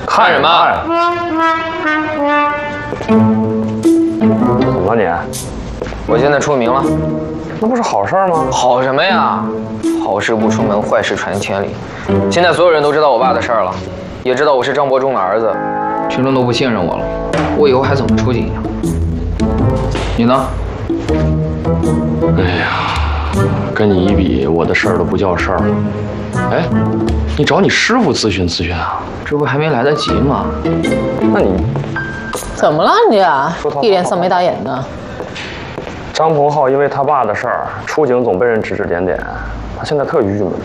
看什么？怎么了你？ 我现在出名了， 那不是好事吗？ 好什么呀？好事不出门，坏事传千里。现在所有人都知道我爸的事儿了，也知道我是张伯仲的儿子，群众都不信任我了，我以后还怎么出警呀？你呢？ 哎呀，跟你一比，我的事儿都不叫事儿了。哎，你找你师傅咨询咨询啊？ 这不还没来得及吗？ 那你怎么了你啊？一脸丧眉打眼的。 张鹏浩因为他爸的事儿出警，总被人指指点点，他现在特郁闷。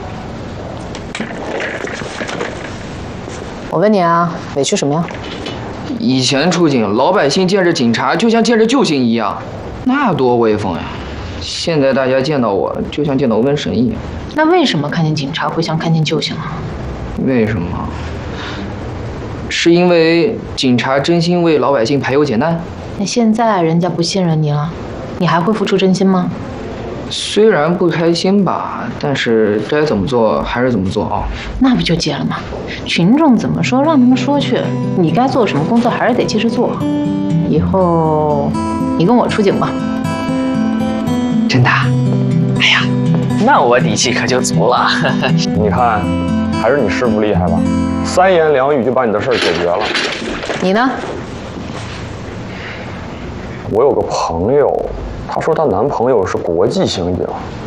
我问你啊，委屈什么呀？ 以前出警，老百姓见着警察就像见着救星一样，那多威风呀！现在大家见到我就像见到瘟神一样。 那为什么看见警察会像看见救星啊？ 为什么？是因为警察真心为老百姓排忧解难？ 那现在人家不信任你了，你还会付出真心吗？ 虽然不开心吧，但是该怎么做还是怎么做啊。 那不就结了吗？群众怎么说让他们说去，你该做什么工作还是得接着做。以后你跟我出警吧。 真的？哎呀，那我底气可就足了。 你看，还是你师傅厉害吧，3言2语就把你的事儿解决了。 你呢？ 我有个朋友，她说她男朋友是国际刑警，